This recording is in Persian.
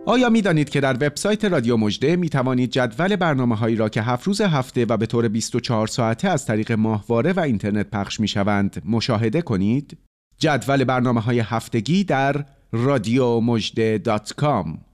آیا می دانید که در وبسایت رادیو مژده می توانید جدول برنامه‌هایی را که 7 روز هفته و به طور 24 ساعته از طریق ماهواره و اینترنت پخش می شوند مشاهده کنید؟ جدول برنامه‌های هفتگی در radiomojde.com